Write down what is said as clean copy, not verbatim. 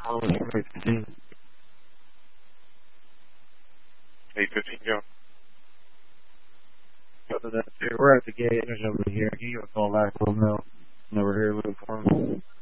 Call us 815. 815, Joe. We're at the gate. There's nobody here. Can you give a call back? We'll know. Never here looking for him.